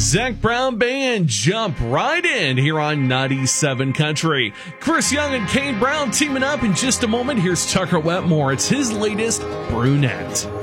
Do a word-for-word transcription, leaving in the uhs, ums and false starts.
Zac Brown Band jump right in here on ninety-seven Country. Chris Young and Kane Brown teaming up in just a moment. Here's Tucker Wetmore. It's his latest Brunette.